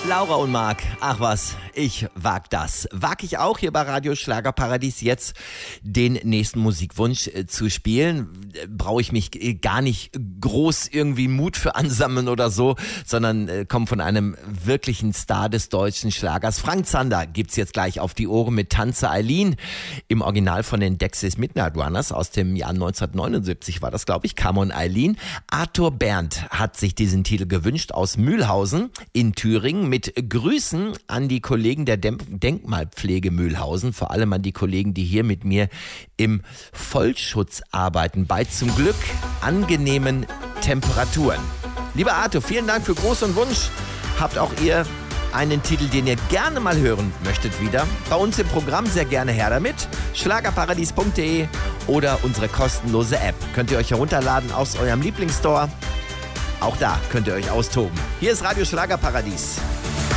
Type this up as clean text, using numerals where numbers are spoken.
Laura und Marc, ach was, ich wag das. Wag ich auch hier bei Radio Schlagerparadies jetzt den nächsten Musikwunsch zu spielen. Brauche ich mich gar nicht groß irgendwie Mut für ansammeln oder so, sondern komme von einem wirklichen Star des deutschen Schlagers. Frank Zander gibt's jetzt gleich auf die Ohren mit Tanze Eileen. Im Original von den Dexys Midnight Runners aus dem Jahr 1979 war das, glaube ich, Come on Eileen. Arthur Berndt hat sich diesen Titel gewünscht aus Mühlhausen in Thüringen mit Grüßen an die Kollegen der Denkmalpflege Mühlhausen, vor allem an die Kollegen, die hier mit mir im Vollschutz arbeiten, bei zum Glück angenehmen Temperaturen. Lieber Arthur, vielen Dank für Gruß und Wunsch. Habt auch ihr einen Titel, den ihr gerne mal hören möchtet wieder? Bei uns im Programm sehr gerne her damit. Schlagerparadies.de oder unsere kostenlose App. Könnt ihr euch herunterladen aus eurem Lieblingsstore. Auch da könnt ihr euch austoben. Hier ist Radio Schlagerparadies.